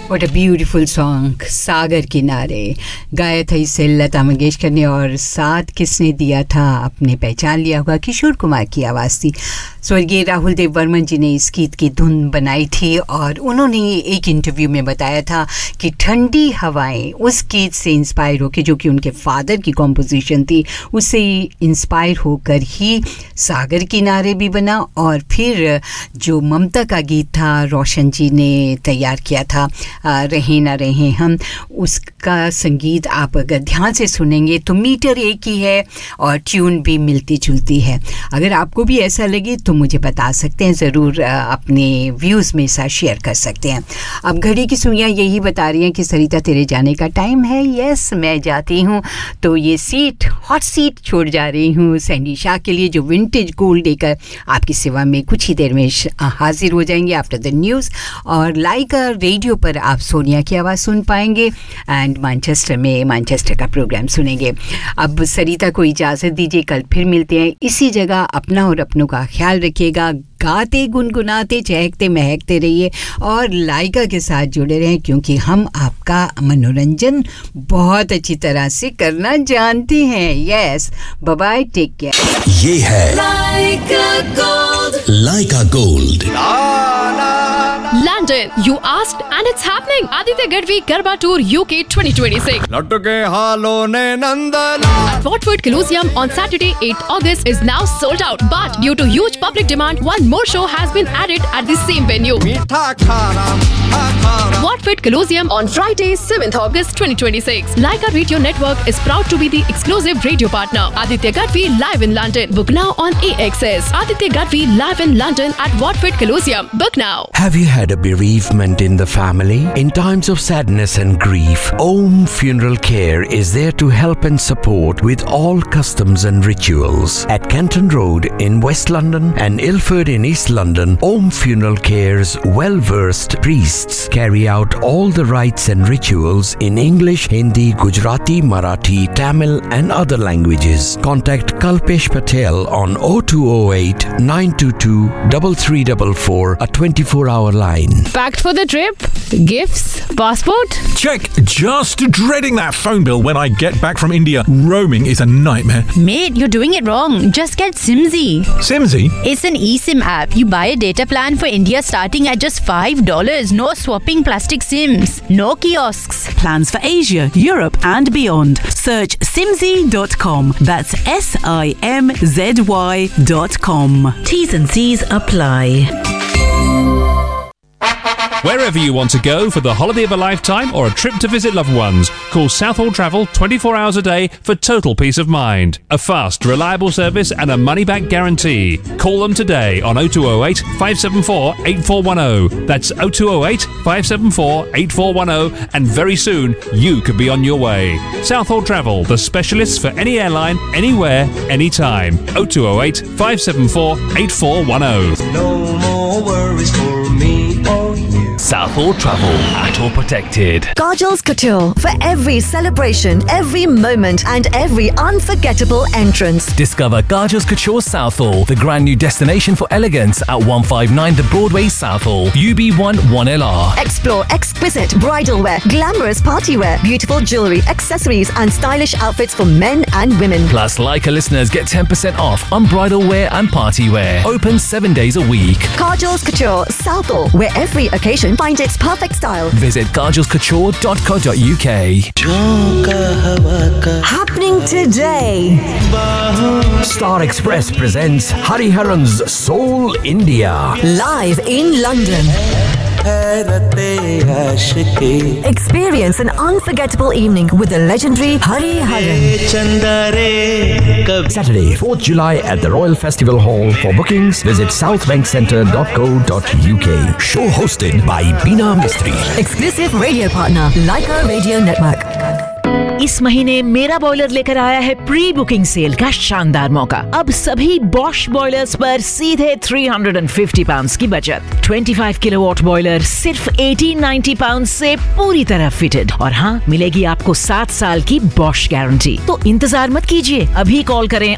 What a beautiful song, सागर किनारे. गाया था इसे लता मंगेशकर ने और साथ किसने दिया था आपने पहचान लिया होगा, किशोर कुमार की आवाज़ थी. स्वर्गीय राहुल देव बर्मन जी ने इस गीत की धुन बनाई थी और उन्होंने एक इंटरव्यू में बताया था कि ठंडी हवाएं उस गीत से इंस्पायर होकर, जो कि उनके फादर की कॉम्पोजिशन थी, उससे इंस्पायर होकर ही सागर किनारे भी बना. और फिर जो ममता का गीत था रोशन जी ने तैयार किया था, रहे ना रहे हम, उसका संगीत आप अगर ध्यान से सुनेंगे तो मीटर एक ही है और ट्यून भी मिलती जुलती है. अगर आपको भी ऐसा लगे तो मुझे बता सकते हैं, ज़रूर अपने व्यूज़ में साथ शेयर कर सकते हैं. अब घड़ी की सुइयाँ यही बता रही हैं कि सरिता तेरे जाने का टाइम है. यस, मैं जाती हूँ तो ये सीट, हॉट सीट छोड़ जा रही हूँ सैंडी शाह के लिए, जो विंटेज गोल्ड लेकर आपकी सेवा में कुछ ही देर में हाजिर हो जाएंगे आफ्टर द न्यूज़. और लाइका रेडियो पर आप सोनिया की आवाज़ सुन पाएंगे एंड मैनचेस्टर में मैनचेस्टर का प्रोग्राम सुनेंगे. अब सरिता को इजाज़त दीजिए, कल फिर मिलते हैं इसी जगह. अपना और अपनों का ख्याल रखिएगा, गाते गुनगुनाते चहकते महकते रहिए और लाइका के साथ जुड़े रहें, क्योंकि हम आपका मनोरंजन बहुत अच्छी तरह से करना जानते हैं. Yes, bye bye, take care. ये है लाइका gold. London, you asked and it's happening. Aditya Gadvi Garba Tour UK 2026. लटके हालों ने नंदला. At Watford Colosseum on Saturday 8th August is now sold out. But due to huge public demand, one more show has been added at the same venue. मीठा खारा, खारा. Watford Colosseum on Friday 7th August 2026. Laika Radio Network is proud to be the exclusive radio partner. Aditya Gadvi live in London. Book now on AXS. Aditya Gadvi live in London at Watford Colosseum. Book now. Have you had a bereavement in the family? In times of sadness and grief, Om Funeral Care is there to help and support with all customs and rituals. At Kenton Road in West London and Ilford in East London, Om Funeral Care's well-versed priests carry out all the rites and rituals in English, Hindi, Gujarati, Marathi, Tamil and other languages. Contact Kalpesh Patel on 0208 922 3344, a 24-hour line. Packed for the trip? Gifts? Passport? Check. Just dreading that phone bill when I get back from India. Roaming is a nightmare. Mate, you're doing it wrong. Just get Simzy. Simzy? It's an eSIM app. You buy a data plan for India starting at just $5. No swapping plastic SIMs. No kiosks. Plans for Asia, Europe and beyond. Search simzy.com. That's SIMZY.com. T's and C's apply. Wherever you want to go for the holiday of a lifetime or a trip to visit loved ones, call Southall Travel 24 hours a day for total peace of mind. A fast, reliable service and a money-back guarantee. Call them today on 0208 574 8410. That's 0208 574 8410, and very soon you could be on your way. Southall Travel, the specialists for any airline, anywhere, anytime. 0208 574 8410. No more worries for me or you. Southall Travel, at or protected. Kajal's Couture, for every celebration, every moment and every unforgettable entrance. Discover Kajal's Couture Southall, the brand new destination for elegance at 159 The Broadway Southall, UB1 1LR. Explore exquisite bridal wear, glamorous party wear, beautiful jewellery, accessories and stylish outfits for men and women. Plus, Leica listeners get 10% off on bridal wear and party wear. Open 7 days a week. Kajal's Couture Southall, where every occasion finds its perfect style. Visit kajalscouture.co.uk. Happening today. Star Express presents Hariharan's Soul India. Live in London. Experience an unforgettable evening with the legendary Hariharan. Saturday, 4th July at the Royal Festival Hall. For bookings, visit southbankcenter.co.uk. Show hosted by Beena Mistry. Exclusive radio partner, Leica Radio Network. इस महीने मेरा boiler लेकर आया है pre booking cell का शानदार मौका. अब सभी बॉश बॉयलर्स पर सीधे £350 की बचत. 25 किलोवाट बॉयलर सिर्फ £1890 से पूरी तरह फिटेड. और हाँ, मिलेगी आपको 7 साल की बॉश गारंटी. तो इंतजार मत कीजिए, अभी कॉल करें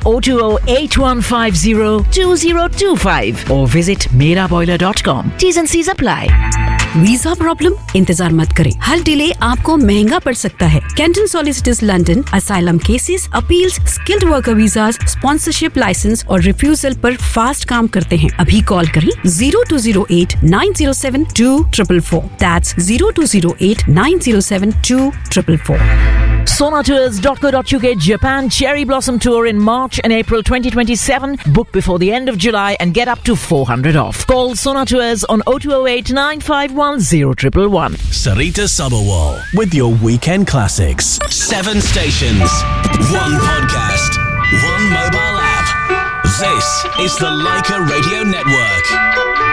02081502025 और visit meraboiler.com. T's and C's apply. Visa problem? इंतजार मत करें, हर डिले आपको महंगा पड़ सकता है। Canton solicitors London asylum cases, appeals, skilled worker visas, sponsorship licence और रिफ्यूजल पर फास्ट काम करते हैं। अभी कॉल करें 0208 907 2444। That's 0208 907 2444। Sonatours.co.uk Japan Cherry Blossom Tour in March and April 2027. Book before the end of July and get up to 400 off. Call Sonatours on 0208 951 0111. Sarita Sabharwal with your weekend classics. 7 stations, 1 podcast, 1 mobile app. This is the Leica Radio Network.